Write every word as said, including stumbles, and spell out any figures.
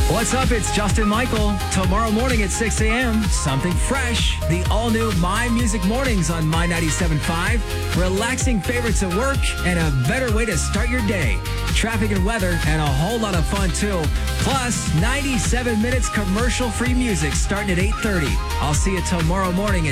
What's up? It's Justin Michael. Tomorrow morning at six a.m., something fresh. The all-new My Music Mornings on My ninety-seven point five. Relaxing favorites at work and a better way to start your day. Traffic and weather and a whole lot of fun, too. Plus, ninety-seven minutes commercial-free music starting at eight thirty. I'll see you tomorrow morning at